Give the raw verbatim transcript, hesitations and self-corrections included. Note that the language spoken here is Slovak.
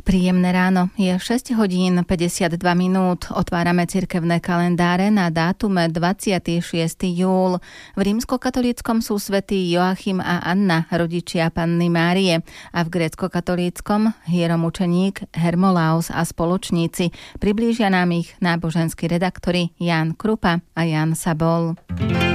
Príjemné ráno, je šesť hodín päťdesiatdva minút. Otvárame cirkevné kalendáre na dátume dvadsiateho šiesteho júla. V rímskokatolíckom sú svätí Joachim a Anna, rodičia Panny Márie, a v gréckokatolíckom hieromučeník Hermolaus a spoločníci. Priblížia nám ich náboženskí redaktori Ján Krupa a Ján Sabol.